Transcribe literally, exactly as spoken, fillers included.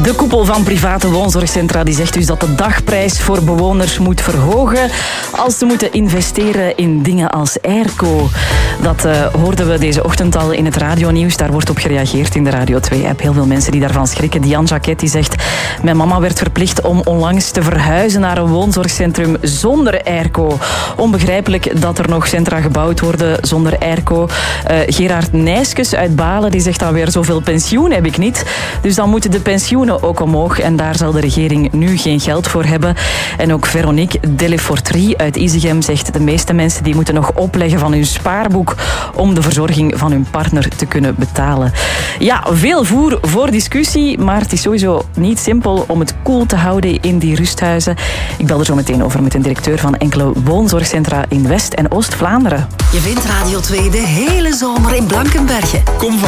De koepel van private woonzorgcentra die zegt dus dat de dagprijs voor bewoners moet verhogen als ze moeten investeren in dingen als airco. Dat uh, hoorden we deze ochtend al in het radionieuws. Daar wordt op gereageerd in de Radio twee-app. Heel veel mensen die daarvan schrikken. Diane Jacquet die zegt: mijn mama werd verplicht om onlangs te verhuizen naar een woonzorgcentrum zonder airco. Onbegrijpelijk dat er nog centra gebouwd worden zonder airco. Uh, Gerard Nijskes uit Balen die zegt dan weer: zoveel pensioen heb ik niet. Dus dan moeten de pensioenen ook omhoog. En daar zal de regering nu geen geld voor hebben. En ook Veronique Delefortrie uit Isegem zegt: de meeste mensen die moeten nog opleggen van hun spaarboek om de verzorging van hun partner te kunnen betalen. Ja, veel voer voor discussie, maar het is sowieso niet simpel om het koel te houden in die rusthuizen. Ik bel er zo meteen over met een directeur van enkele woonzorgcentra in West- en Oost-Vlaanderen. Je vindt Radio twee de hele zomer in Blankenberge. Kom